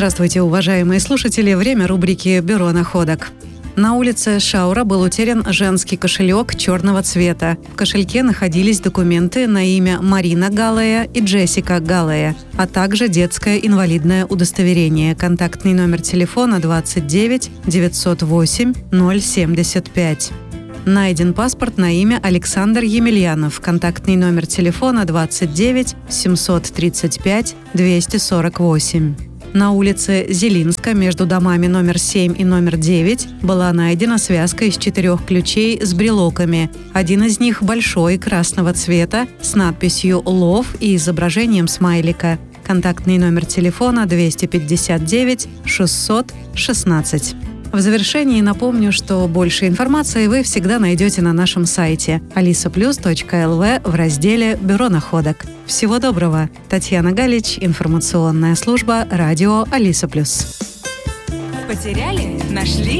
Здравствуйте, уважаемые слушатели. Время рубрики «Бюро находок». На улице Шаура был утерян женский кошелек черного цвета. В кошельке находились документы на имя Марина Галлея и Джессика Галлея, а также детское инвалидное удостоверение. Контактный номер телефона 29 908 075. Найден паспорт на имя Александр Емельянов. Контактный номер телефона 29 735 248. На улице Зелинска между домами номер 7 и номер 9 была найдена связка из 4 ключей с брелоками. Один из них большой, красного цвета, с надписью «Лов» и изображением смайлика. Контактный номер телефона 259 616. В завершении напомню, что больше информации вы всегда найдете на нашем сайте alisaplus.lv в разделе «Бюро находок». Всего доброго! Татьяна Галич, информационная служба радио Алиса Плюс. Потеряли? Нашли?